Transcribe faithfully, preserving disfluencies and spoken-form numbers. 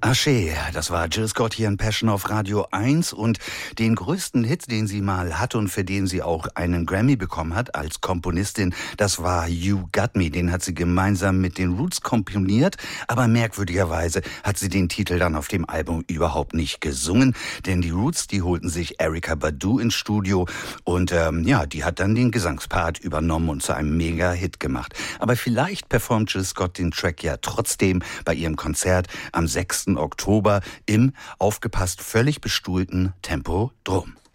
Asche, das war Jill Scott hier in Passion auf Radio eins und den größten Hit, den sie mal hatte und für den sie auch einen Grammy bekommen hat als Komponistin, das war You Got Me. Den hat sie gemeinsam mit den Roots komponiert, aber merkwürdigerweise hat sie den Titel dann auf dem Album überhaupt nicht gesungen, denn die Roots, die holten sich Erykah Badu ins Studio und ähm, ja, die hat dann den Gesangspart übernommen und zu einem Mega-Hit gemacht. Aber vielleicht performt Jill Scott den Track ja trotzdem bei ihrem Konzert am sechsten Oktober im, aufgepasst, völlig bestuhlten Tempodrom.